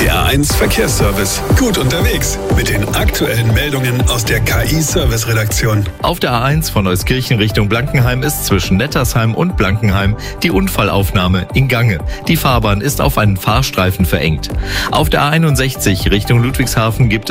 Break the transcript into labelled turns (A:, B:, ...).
A: Der A1 Verkehrsservice. Gut unterwegs mit den aktuellen Meldungen aus der KI-Service-Redaktion.
B: Auf der A1 von Euskirchen Richtung Blankenheim ist zwischen Nettersheim und Blankenheim die Unfallaufnahme in Gange. Die Fahrbahn ist auf einen Fahrstreifen verengt. Auf der A61 Richtung Ludwigshafen gibt es